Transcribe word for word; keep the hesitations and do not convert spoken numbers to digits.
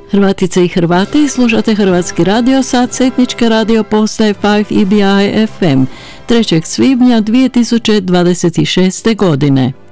Hrvatice i Hrvati, slušate Hrvatski radio sat s etničke radio postaje pet E B I F M trećeg svibnja dvije tisuće dvadeset šeste godine.